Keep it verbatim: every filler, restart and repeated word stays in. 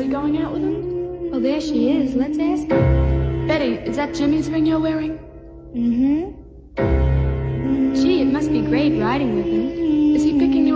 really going out with him? Oh, there she is. Let's ask her. Betty, is that Jimmy's ring you're wearing? Mm-hmm. Gee, it must be great riding with him. Is he picking you